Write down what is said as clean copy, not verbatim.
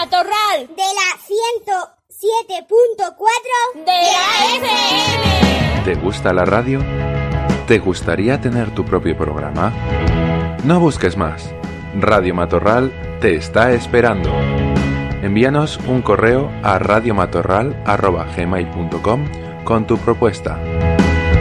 Matorral de la 107.4 de la FM. ¿Te gusta la radio? ¿Te gustaría tener tu propio programa? No busques más. Radio Matorral te está esperando. Envíanos un correo a radiomatorral@gmail.com con tu propuesta.